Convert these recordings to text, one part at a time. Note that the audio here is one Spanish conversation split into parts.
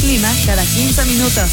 clima cada 15 minutos.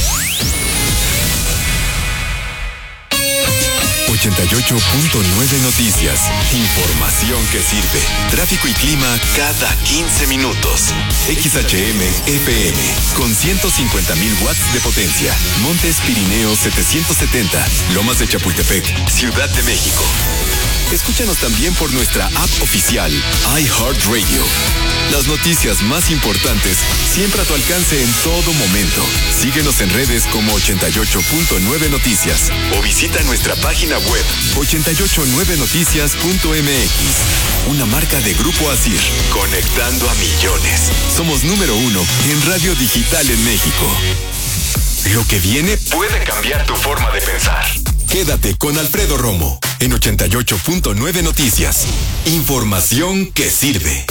88.9 Noticias. Información que sirve. Tráfico y clima cada 15 minutos. XHM FM con 150,000 watts de potencia. Montes Pirineos 770. Lomas de Chapultepec, Ciudad de México. Escúchanos también por nuestra app oficial, iHeartRadio. Las noticias más importantes siempre a tu alcance en todo momento. Síguenos en redes como 88.9 Noticias o visita nuestra página web 889noticias.mx. Una marca de Grupo Asir, conectando a millones. Somos número 1 en radio digital en México. Lo que viene puede cambiar tu forma de pensar. Quédate con Alfredo Romo en 88.9 Noticias. Información que sirve.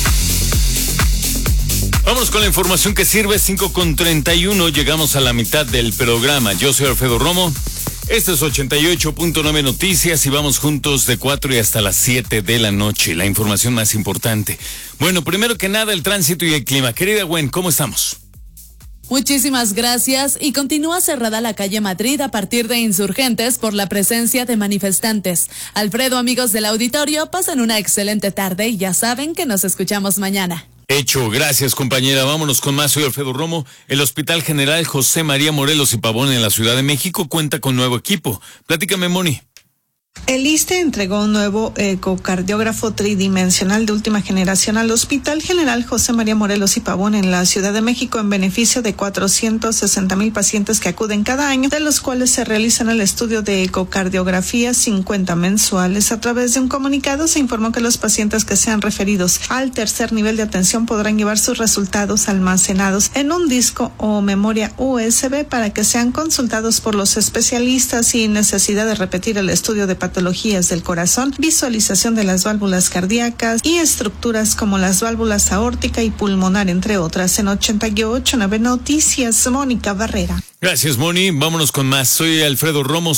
Vamos con la información que sirve, 5:31. Llegamos a la mitad del programa. Yo soy Alfredo Romo. Este es 88.9 Noticias y vamos juntos de 4 y hasta las 7 de la noche. La información más importante. Bueno, primero que nada, el tránsito y el clima. Querida Gwen, ¿cómo estamos? Muchísimas gracias. Y continúa cerrada la calle Madrid a partir de Insurgentes por la presencia de manifestantes. Alfredo, amigos del auditorio, pasen una excelente tarde y ya saben que nos escuchamos mañana. Hecho, gracias compañera. Vámonos con más. Soy Alfredo Romo. El Hospital General José María Morelos y Pavón en la Ciudad de México cuenta con nuevo equipo. Platícame, Moni. El ISSSTE entregó un nuevo ecocardiógrafo tridimensional de última generación al Hospital General José María Morelos y Pavón en la Ciudad de México en beneficio de 460,000 pacientes que acuden cada año, de los cuales se realizan el estudio de ecocardiografía 50 mensuales. A través de un comunicado se informó que los pacientes que sean referidos al tercer nivel de atención podrán llevar sus resultados almacenados en un disco o memoria USB para que sean consultados por los especialistas sin necesidad de repetir el estudio de patologías del corazón, visualización de las válvulas cardíacas y estructuras como las válvulas aórtica y pulmonar, entre otras. En 88.9 Noticias, Mónica Barrera. Gracias, Moni. Vámonos con más. Soy Alfredo Romo.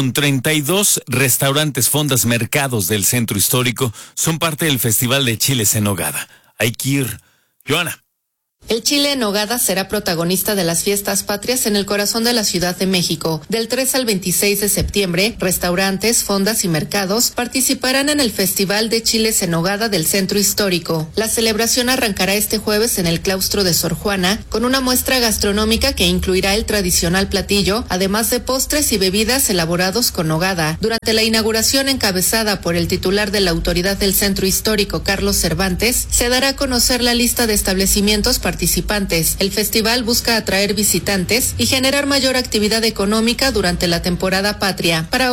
5:32. Restaurantes, fondas, mercados del centro histórico son parte del Festival de Chiles en Nogada. Hay que ir. Joana. El chile en nogada será protagonista de las fiestas patrias en el corazón de la Ciudad de México. Del 3 al 26 de septiembre, restaurantes, fondas y mercados participarán en el Festival de Chiles en Nogada del Centro Histórico. La celebración arrancará este jueves en el claustro de Sor Juana con una muestra gastronómica que incluirá el tradicional platillo, además de postres y bebidas elaborados con nogada. Durante la inauguración encabezada por el titular de la Autoridad del Centro Histórico, Carlos Cervantes, se dará a conocer la lista de establecimientos participantes. El festival busca atraer visitantes y generar mayor actividad económica durante la temporada patria. Para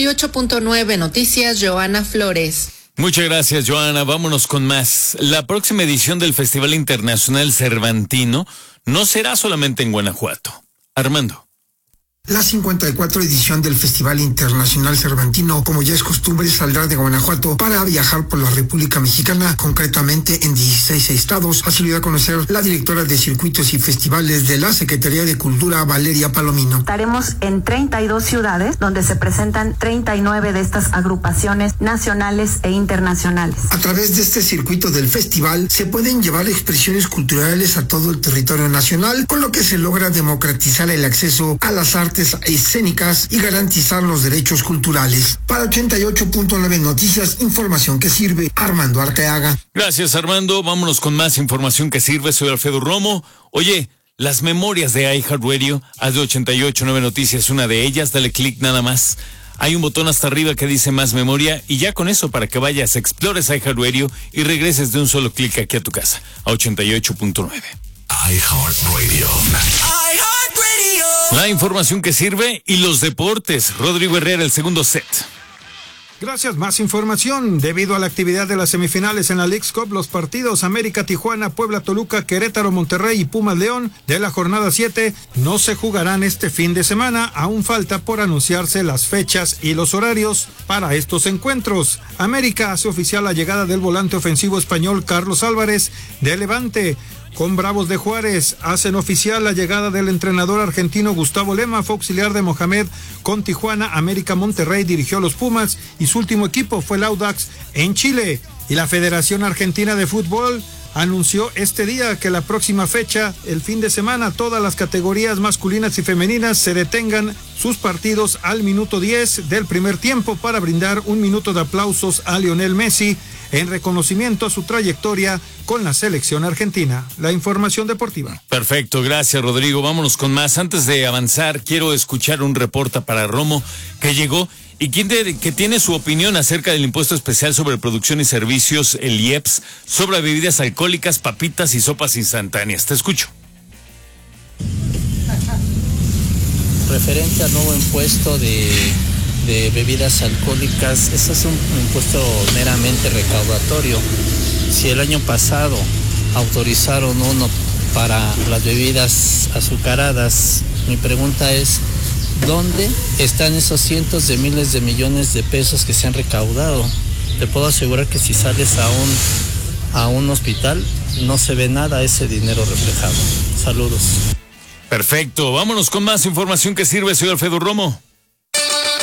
88.9 Noticias, Joana Flores. Muchas gracias, Joana. Vámonos con más. La próxima edición del Festival Internacional Cervantino no será solamente en Guanajuato. Armando. La 54 edición del Festival Internacional Cervantino, como ya es costumbre, saldrá de Guanajuato para viajar por la República Mexicana, concretamente en 16 estados. Así lo dio a conocer la directora de Circuitos y Festivales de la Secretaría de Cultura, Valeria Palomino. Estaremos en 32 ciudades, donde se presentan 39 de estas agrupaciones nacionales e internacionales. A través de este circuito del festival se pueden llevar expresiones culturales a todo el territorio nacional, con lo que se logra democratizar el acceso a las artes escénicas y garantizar los derechos culturales. Para 88.9 Noticias, información que sirve, Armando Arteaga. Gracias, Armando. Vámonos con más información que sirve. Soy Alfredo Romo. Oye, las memorias de iHeartRadio, haz de 88.9 Noticias una de ellas, dale clic nada más. Hay un botón hasta arriba que dice más memoria y ya con eso para que vayas, explores iHeartRadio y regreses de un solo clic aquí a tu casa, a 88.9. iHeartRadio. La información que sirve y los deportes. Rodrigo Herrera, el segundo set. Gracias, más información. Debido a la actividad de las semifinales en la Leagues Cup, los partidos América Tijuana, Puebla Toluca, Querétaro Monterrey y Pumas León de la jornada 7 no se jugarán este fin de semana. Aún falta por anunciarse las fechas y los horarios para estos encuentros. América hace oficial la llegada del volante ofensivo español Carlos Álvarez de Levante. Con Bravos de Juárez hacen oficial la llegada del entrenador argentino Gustavo Lema, fue auxiliar de Mohamed con Tijuana. América Monterrey dirigió a los Pumas y su último equipo fue el Audax en Chile. Y la Federación Argentina de Fútbol anunció este día que la próxima fecha, el fin de semana, todas las categorías masculinas y femeninas se detengan sus partidos al minuto 10 del primer tiempo para brindar un minuto de aplausos a Lionel Messi en reconocimiento a su trayectoria con la selección argentina. La información deportiva. Perfecto, gracias Rodrigo. Vámonos con más. Antes de avanzar, quiero escuchar un reporte para Romo que llegó y que tiene su opinión acerca del impuesto especial sobre producción y servicios, el IEPS, sobre bebidas alcohólicas, papitas y sopas instantáneas. Te escucho. Referente al nuevo impuesto de bebidas alcohólicas, eso es un impuesto meramente recaudatorio. Si el año pasado autorizaron uno para las bebidas azucaradas, mi pregunta es, ¿dónde están esos cientos de miles de millones de pesos que se han recaudado? Te puedo asegurar que si sales a un hospital no se ve nada ese dinero reflejado. Saludos. Perfecto, vámonos con más información que sirve. Soy Alfredo Romo.